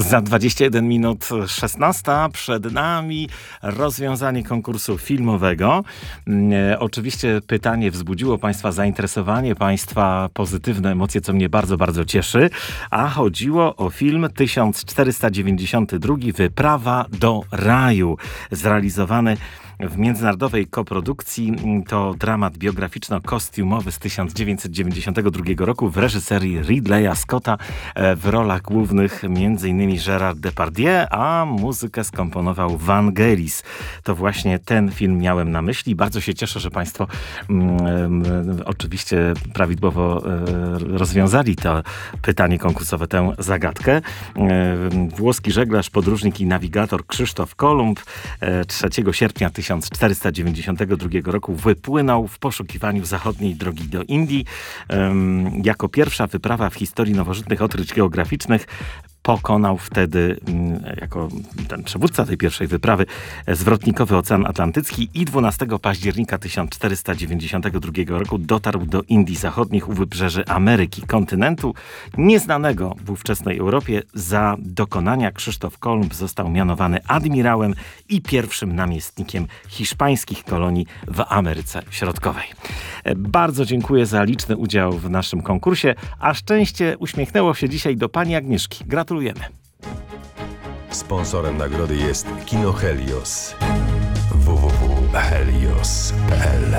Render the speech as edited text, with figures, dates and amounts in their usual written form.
Za 21 minut 16 przed nami rozwiązanie konkursu filmowego. Oczywiście pytanie wzbudziło Państwa zainteresowanie, Państwa pozytywne emocje, co mnie bardzo, bardzo cieszy. A chodziło o film 1492 Wyprawa do raju, zrealizowany w międzynarodowej koprodukcji. To dramat biograficzno-kostiumowy z 1992 roku w reżyserii Ridleya Scotta. W rolach głównych m.in. Gerard Depardieu, a muzykę skomponował Vangelis. To właśnie ten film miałem na myśli. Bardzo się cieszę, że Państwo oczywiście prawidłowo rozwiązali to pytanie konkursowe, tę zagadkę. Włoski żeglarz, podróżnik i nawigator Krzysztof Kolumb 3 sierpnia 1492 roku wypłynął w poszukiwaniu zachodniej drogi do Indii. Jako pierwsza wyprawa w historii nowożytnych odkryć geograficznych pokonał wtedy, jako ten przywódca tej pierwszej wyprawy, zwrotnikowy Ocean Atlantycki i 12 października 1492 roku dotarł do Indii Zachodnich u wybrzeży Ameryki, kontynentu nieznanego w ówczesnej Europie. Za dokonania Krzysztof Kolumb został mianowany admirałem i pierwszym namiestnikiem hiszpańskich kolonii w Ameryce Środkowej. Bardzo dziękuję za liczny udział w naszym konkursie, a szczęście uśmiechnęło się dzisiaj do pani Agnieszki. Gratulujemy. Sponsorem nagrody jest Kino Helios. www.helios.pl